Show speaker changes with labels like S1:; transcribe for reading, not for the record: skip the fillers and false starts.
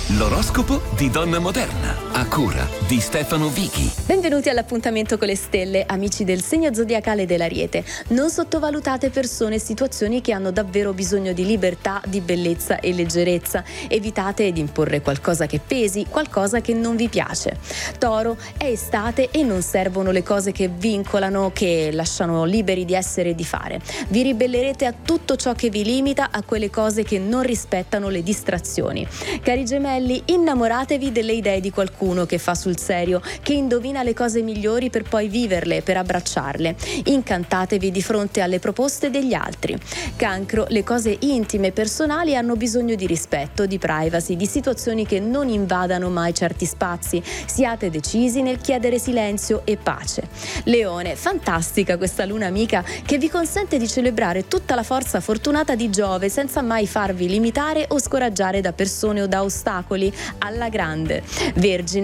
S1: L'oroscopo di Donna Moderna, a cura di Stefano Vichi.
S2: Benvenuti all'appuntamento con le stelle, amici del segno zodiacale dell'Ariete. Non sottovalutate persone e situazioni che hanno davvero bisogno di libertà, di bellezza e leggerezza. Evitate di imporre qualcosa che pesi, qualcosa che non vi piace. Toro, è estate e non servono le cose che vincolano, che lasciano liberi di essere e di fare. Vi ribellerete a tutto ciò che vi limita, a quelle cose che non rispettano le distrazioni. Cari gemelli, innamoratevi delle idee di qualcuno che fa sul serio, che indovina le cose migliori per poi viverle, per abbracciarle. Incantatevi di fronte alle proposte degli altri. Cancro, le cose intime e personali hanno bisogno di rispetto, di privacy, di situazioni che non invadano mai certi spazi. Siate decisi nel chiedere silenzio e pace. Leone, fantastica questa luna amica che vi consente di celebrare tutta la forza fortunata di Giove senza mai farvi limitare o scoraggiare da persone o da ostacoli alla grande. Vergine,